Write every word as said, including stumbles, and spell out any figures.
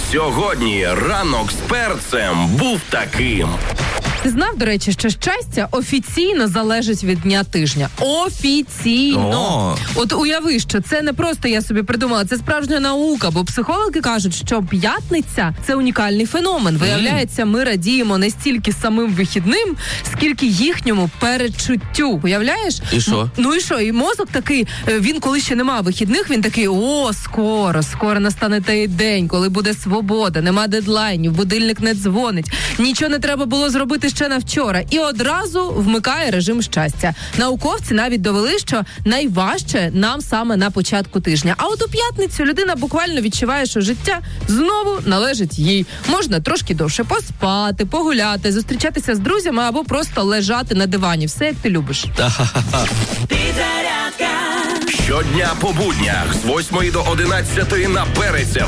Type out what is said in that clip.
Сьогодні ранок з перцем був таким. Ти знав, до речі, що щастя офіційно залежить від дня тижня? Офіційно! О. От уяви, що це не просто я собі придумала, це справжня наука, бо психологи кажуть, що п'ятниця – це унікальний феномен. Виявляється, ми радіємо не стільки самим вихідним, скільки їхньому передчуттю. Уявляєш? І що? Ну і що? І мозок такий, він коли ще нема вихідних, він такий, о, скоро, скоро настане той день, коли буде свобода, нема дедлайнів, будильник не дзвонить, нічого не треба було зробити ще на вчора. І одразу вмикає режим щастя. Науковці навіть довели, що найважче нам саме на початку тижня. А от у п'ятницю людина буквально відчуває, що життя знову належить їй. Можна трошки довше поспати, погуляти, зустрічатися з друзями або просто лежати на дивані. Все, як ти любиш. Щодня по буднях з восьмої до одинадцятої на Перець.